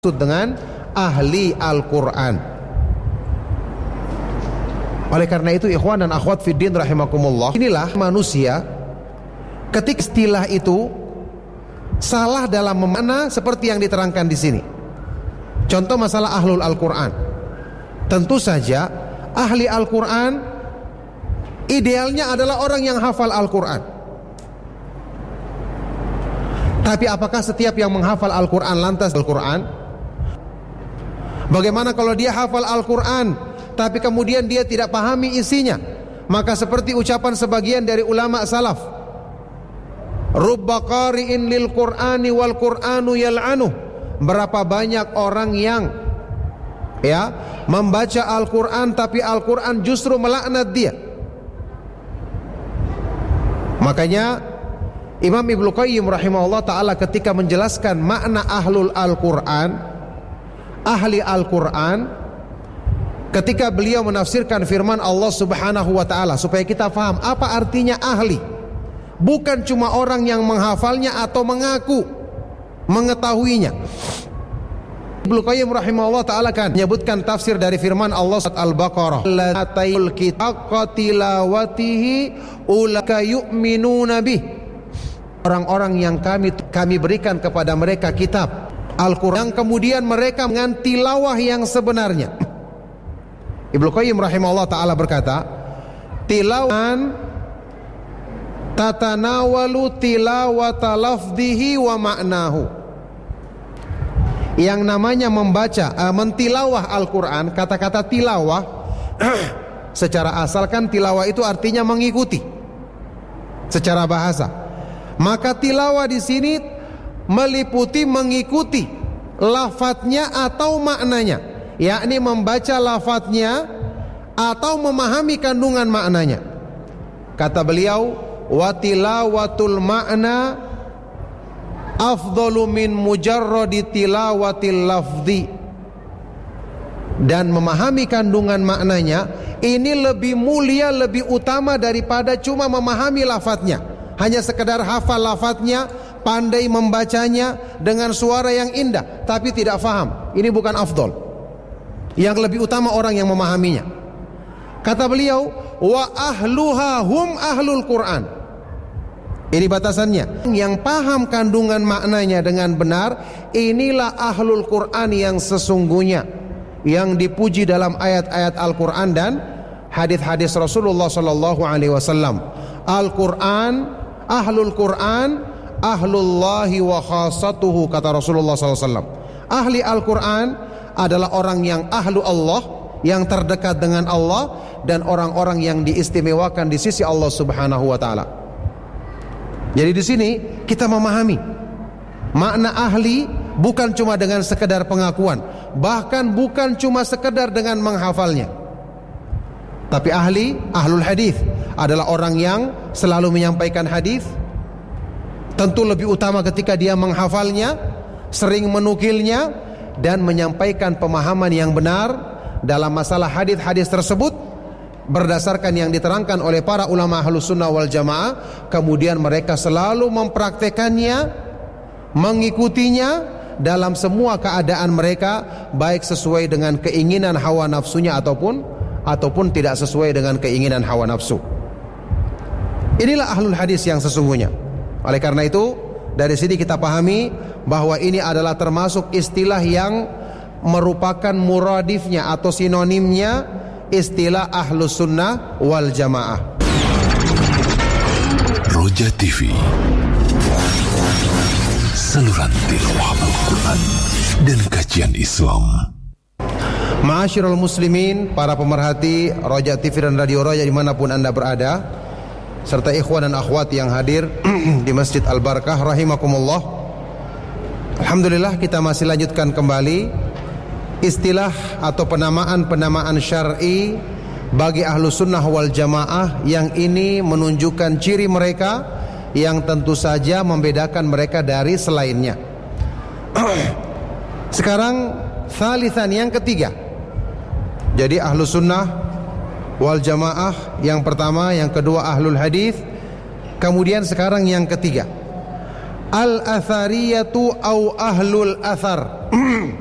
dengan ahli Al-Quran. Oleh karena itu ikhwan dan akhwat fiddin rahimakumullah, inilah manusia ketika istilah itu salah dalam memakna seperti yang diterangkan di sini. Contoh masalah ahlul Al-Quran. Tentu saja ahli Al-Quran idealnya adalah orang yang hafal Al-Quran. Tapi apakah setiap yang menghafal Al-Quran lantas Al-Quran? Bagaimana kalau dia hafal Al-Quran tapi kemudian dia tidak pahami isinya? Maka seperti ucapan sebagian dari ulama salaf, rubba qari'in lil Qur'ani wal Qur'anu yal'anuh. Berapa banyak orang yang membaca Al-Quran tapi Al-Quran justru melaknat dia. Makanya Imam Ibnu Qayyim rahimahullah ta'ala ketika menjelaskan makna ahlul Al-Quran, ahli Al-Quran, ketika beliau menafsirkan firman Allah subhanahu wa ta'ala, supaya kita faham apa artinya ahli, bukan cuma orang yang menghafalnya atau mengaku mengetahuinya. Ibnu Qayyim rahimahullah ta'ala kan menyebutkan tafsir dari firman Allah surat Al-Baqarah, "Latayul kitab qatilawatihi ulaka yu'minuna bih." Orang-orang yang kami berikan kepada mereka kitab Al-Quran, yang kemudian mereka dengan tilawah yang sebenarnya. Ibnu Qayyim rahimahullah ta'ala berkata, tilawan tatanawalu tilawata lafdihi wa ma'nahu. Yang namanya membaca, mentilawah Al-Quran, kata-kata tilawah secara asal kan tilawah itu artinya mengikuti secara bahasa. Maka tilawah di sini meliputi mengikuti lafadznya atau maknanya, yakni membaca lafadznya atau memahami kandungan maknanya. Kata beliau, wa tilawatul makna afdalu min mujarradi tilawatil lafzi. Dan memahami kandungan maknanya ini lebih mulia, lebih utama daripada cuma memahami lafadznya. Hanya sekedar hafal lafadznya, pandai membacanya dengan suara yang indah tapi tidak faham, ini bukan afdol. Yang lebih utama orang yang memahaminya. Kata beliau, wa ahluha hum ahlul Quran. Ini batasannya. Yang paham kandungan maknanya dengan benar, inilah ahlul Quran yang sesungguhnya, yang dipuji dalam ayat-ayat Al-Quran dan hadis-hadis Rasulullah sallallahu alaihi wasallam. Al-Quran, ahlul Quran ahlullahi wa khasatuhu, kata Rasulullah SAW. Ahli Al-Quran adalah orang yang ahlu Allah, yang terdekat dengan Allah, dan orang-orang yang diistimewakan di sisi Allah subhanahu wa ta'ala. Jadi di sini kita memahami makna ahli bukan cuma dengan sekedar pengakuan, bahkan bukan cuma sekedar dengan menghafalnya. Tapi ahli, ahlul hadis adalah orang yang selalu menyampaikan hadis. Tentu lebih utama ketika dia menghafalnya, sering menukilnya, dan menyampaikan pemahaman yang benar dalam masalah hadis-hadis tersebut berdasarkan yang diterangkan oleh para ulama ahlus sunnah wal jamaah. Kemudian mereka selalu mempraktekannya, mengikutinya dalam semua keadaan mereka, baik sesuai dengan keinginan hawa nafsunya ataupun tidak sesuai dengan keinginan hawa nafsu. Inilah ahlul hadis yang sesungguhnya. Oleh karena itu, dari sini kita pahami bahwa ini adalah termasuk istilah yang merupakan muradifnya atau sinonimnya istilah ahlus sunnah wal jamaah. Roja TV, saluran tilawah Al-Quran dan kajian Islam. Ma'asyiral muslimin, para pemerhati Roja TV dan Radio Roja dimanapun anda berada, serta ikhwan dan akhwat yang hadir di Masjid Al-Barakah rahimakumullah. Alhamdulillah, kita masih lanjutkan kembali istilah atau penamaan syar'i bagi ahlus sunnah wal jamaah, yang ini menunjukkan ciri mereka yang tentu saja membedakan mereka dari selainnya. Sekarang thalithan, yang ketiga. Jadi ahlus sunnah wal jamaah yang pertama, yang kedua ahlul hadis, kemudian sekarang yang ketiga al-athariyatu au ahlul athar.